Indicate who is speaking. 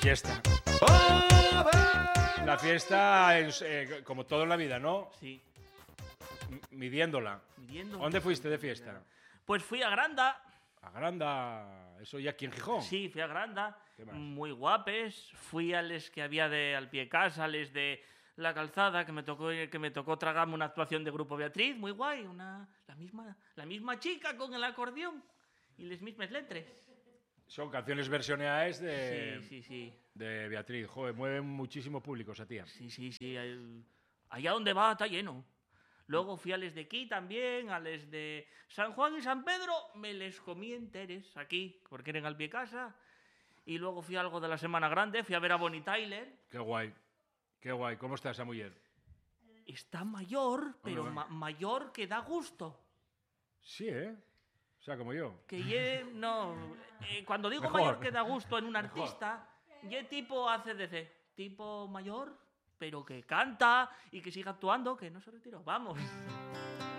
Speaker 1: Fiesta. La fiesta es como todo en la vida, ¿no?
Speaker 2: Sí.
Speaker 1: Midiéndola. ¿Dónde fuiste de fiesta?
Speaker 2: Pues fui a Granda.
Speaker 1: A Granda. ¿Eso ya aquí en Gijón?
Speaker 2: Sí, fui a Granda.
Speaker 1: ¿Qué más?
Speaker 2: Muy guapes. Fui a les que había de Alpiecasa, les de La Calzada, que me tocó tragarme una actuación de Grupo Beatriz. Muy guay. La misma chica con el acordeón y les mismas letras.
Speaker 1: Son canciones versioneadas de...
Speaker 2: Sí.
Speaker 1: De Beatriz. Joder, mueven muchísimo público esa tía.
Speaker 2: Sí. Allá donde va está lleno. Luego fui a les de aquí también, a les de San Juan y San Pedro, me les comí enteres aquí, porque eran al pie casa. Y luego fui a algo de la Semana Grande, fui a ver a Bonnie Tyler.
Speaker 1: Qué guay. Qué guay. ¿Cómo está esa mujer?
Speaker 2: Está mayor, pero
Speaker 1: Hombre.
Speaker 2: mayor que da gusto.
Speaker 1: Sí, ¿eh? O sea, como yo.
Speaker 2: Cuando digo
Speaker 1: Mejor.
Speaker 2: mayor que da gusto en un
Speaker 1: Mejor.
Speaker 2: artista, ye tipo ACDC, tipo mayor, pero que canta y que siga actuando, que no se retiró. Vamos.